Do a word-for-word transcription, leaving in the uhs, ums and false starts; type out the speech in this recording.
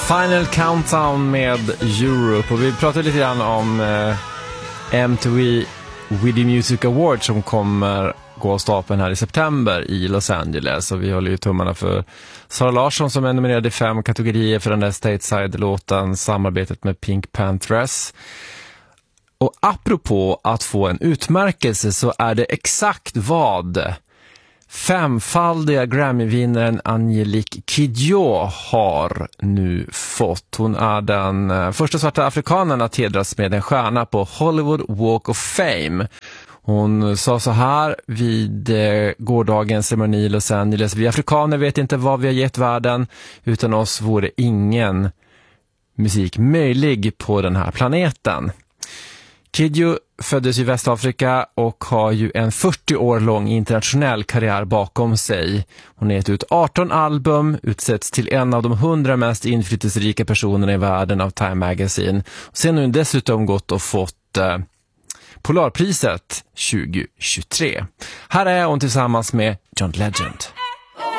Final Countdown med Europe, och vi pratade lite grann om eh, M T V Video Music Awards som kommer gå av stapeln här i september i Los Angeles, och vi håller ju tummarna för Sara Larsson som är nominerad i fem kategorier för den där Stateside-låten, samarbetet med Pink Panthers. Och apropå att få en utmärkelse så är det exakt vad femfaldiga Grammy-vinnaren Angelique Kidjo har nu fått. Hon är den första svarta afrikanen att hedras med en stjärna på Hollywood Walk of Fame. Hon sa så här vid eh, gårdagens ceremoni i Los Angeles: vi afrikaner vet inte vad vi har gett världen, utan oss vore ingen musik möjlig på den här planeten. Kidjo föddes i Västafrika och har ju en fyrtio år lång internationell karriär bakom sig. Hon har gett ut arton album, utsätts till en av de hundra mest inflytelserika personerna i världen av Time Magazine. Och sen har hon dessutom gått och fått eh, Polarpriset tjugo tjugotre. Här är hon tillsammans med John Legend.